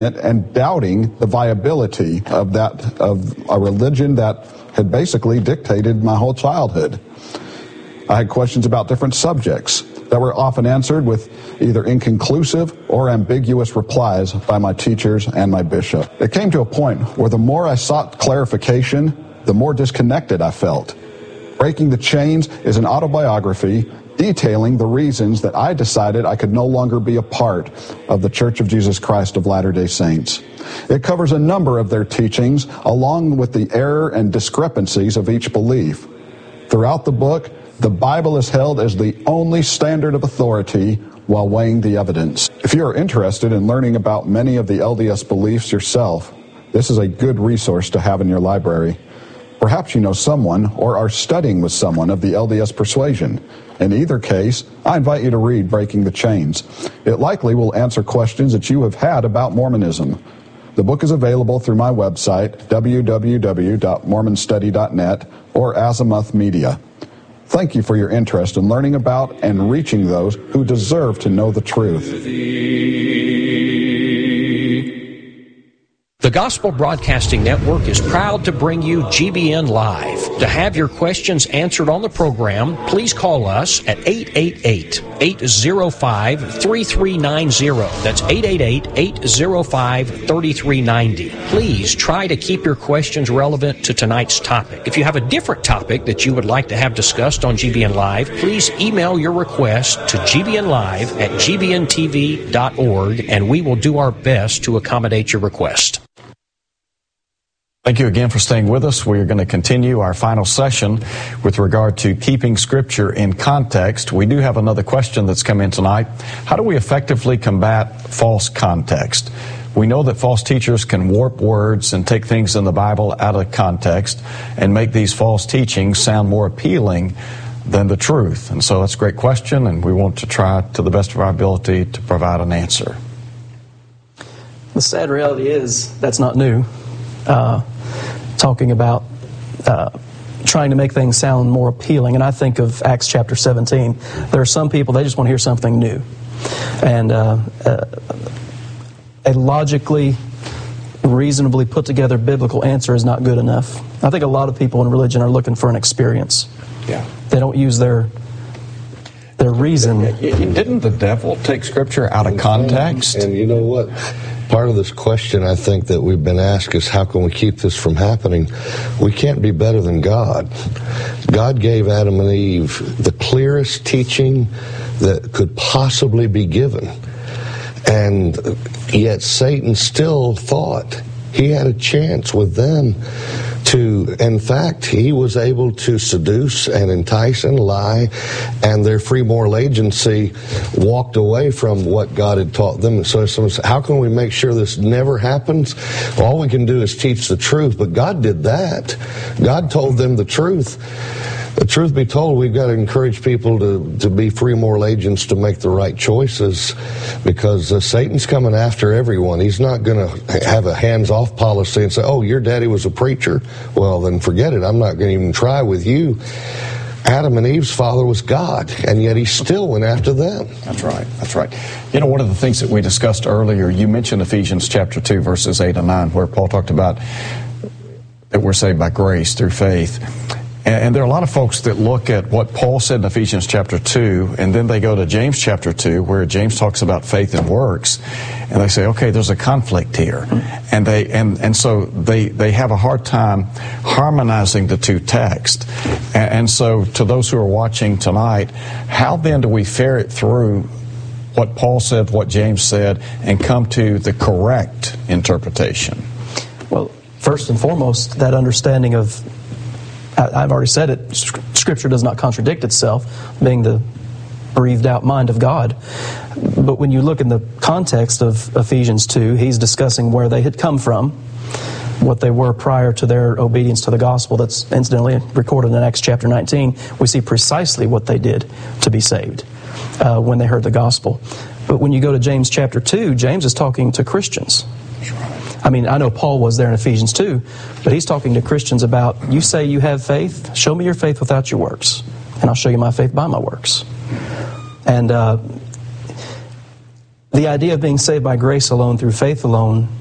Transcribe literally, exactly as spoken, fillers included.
and doubting the viability of that, of a religion that had basically dictated my whole childhood. I had questions about different subjects that were often answered with either inconclusive or ambiguous replies by my teachers and my bishop. It came to a point where the more I sought clarification, the more disconnected I felt. Breaking the Chains is an autobiography detailing the reasons that I decided I could no longer be a part of the Church of Jesus Christ of Latter-day Saints. It covers a number of their teachings, along with the error and discrepancies of each belief. Throughout the book, the Bible is held as the only standard of authority while weighing the evidence. If you are interested in learning about many of the L D S beliefs yourself, this is a good resource to have in your library. Perhaps you know someone or are studying with someone of the L D S persuasion. In either case, I invite you to read Breaking the Chains. It likely will answer questions that you have had about Mormonism. The book is available through my website, w w w dot mormon study dot net, or Azimuth Media. Thank you for your interest in learning about and reaching those who deserve to know the truth. The Gospel Broadcasting Network is proud to bring you G B N Live. To have your questions answered on the program, please call us at eight eight eight, eight oh five, three three nine zero. That's eight eight eight, eight oh five, three three nine zero. Please try to keep your questions relevant to tonight's topic. If you have a different topic that you would like to have discussed on G B N Live, please email your request to g b n live at g b n t v dot org, and we will do our best to accommodate your request. Thank you again for staying with us. We are going to continue our final session with regard to keeping Scripture in context. We do have another question that's come in tonight. How do we effectively combat false context? We know that false teachers can warp words and take things in the Bible out of context and make these false teachings sound more appealing than the truth. And so that's a great question, and we want to try to the best of our ability to provide an answer. The sad reality is that's not new. Uh, talking about uh, trying to make things sound more appealing. And I think of Acts chapter seventeen. There are some people, they just want to hear something new. And uh, uh, a logically, reasonably put together biblical answer is not good enough. I think a lot of people in religion are looking for an experience. Yeah. They don't use their their reason. Didn't the devil take Scripture out of context? And, and you know what? Part of this question, I think, that we've been asked is how can we keep this from happening? We can't be better than God. God gave Adam and Eve the clearest teaching that could possibly be given. And yet Satan still thought he had a chance with them to, in fact, he was able to seduce and entice and lie, and their free moral agency walked away from what God had taught them. So, so how can we make sure this never happens? Well, all we can do is teach the truth, but God did that. God told them the truth. The truth be told, we've got to encourage people to, to be free moral agents to make the right choices, because uh, Satan's coming after everyone. He's not going to have a hands-off policy and say, oh, your daddy was a preacher. Well, then forget it. I'm not going to even try with you. Adam and Eve's father was God, and yet he still went after them. That's right. That's right. You know, one of the things that we discussed earlier, you mentioned Ephesians chapter two, verses eight and nine, where Paul talked about that we're saved by grace through faith. And there are a lot of folks that look at what Paul said in Ephesians chapter two, and then they go to James chapter two, where James talks about faith and works, and they say, okay, there's a conflict here. And they and, and so they, they have a hard time harmonizing the two texts. And, and so to those who are watching tonight, how then do we ferret through what Paul said, what James said, and come to the correct interpretation? Well, first and foremost, that understanding of, I've already said it, Scripture does not contradict itself, being the breathed out mind of God. But when you look in the context of Ephesians two, he's discussing where they had come from, what they were prior to their obedience to the gospel. That's incidentally recorded in Acts chapter nineteen. We see precisely what they did to be saved uh, when they heard the gospel. But when you go to James chapter two, James is talking to Christians. I mean, I know Paul was there in Ephesians two, but he's talking to Christians about, you say you have faith, show me your faith without your works, and I'll show you my faith by my works. And uh, The idea of being saved by grace alone through faith alone